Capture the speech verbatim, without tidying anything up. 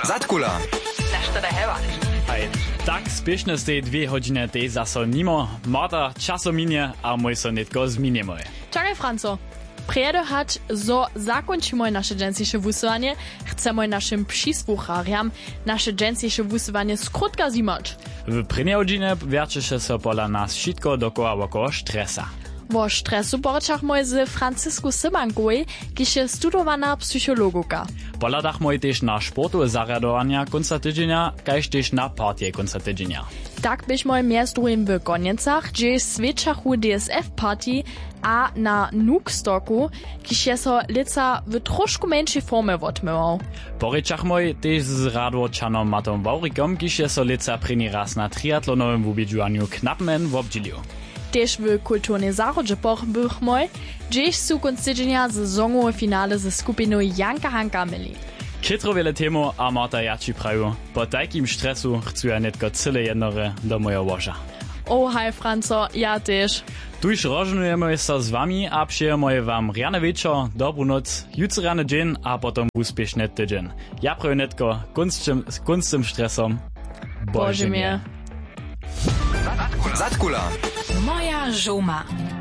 Zatkula. Na što da hewa? Hej, tak spiešne z tej dve hodine tej zaso nimo, Marta časo minie a môj so netko zminiemoj. Czekaj, Franco. Predehać, zo zakończymy nasze dżęsejsze wusywanie, chcemy naszym przysłuchariam nasze dżęsejsze wusywanie skrótka zimać. W prvnej hodine wierczyše so pola nas wszystko dokoła wokoło stresa. Wo stresu porečachmoj z Francisku Symankovej, kiž je studovaná psychologuka. Poladachmoj tež na sportu zaradowania konca tydzienia, kaž tež na partie konca tydzienia. Tak byśmy między drugim w Koniecach, gdzie sweczachu D S F partii, a na Nukstoku, kiž je so lica w troszkę mniejszej formie odmywał. Porečachmoj tež z radwočanom Matom Vaurikom, kiž je so lica první raz na triatlonowym wubědžovanju knapmen wobdźilił. Też w kulturnej zarodze pochbychmoj, gdzieś su konc tydzienia sezonowe finale ze skupiną Janka Hanka myli. Kitro wiele temu, a Marta ja ci praju. Po takim stresu chcу ja netko cyle jednore do moja łoża. O, hej Franco, ja też. Tuż rożnujemy się z wami a przyjemujemy wam rany wieczór, dobrą noc, jutro rany dzień, a potem uspieszny tydzień. Ja praju netko kunst tym stresom. Boże mnie. Zatkula. Moja żuma.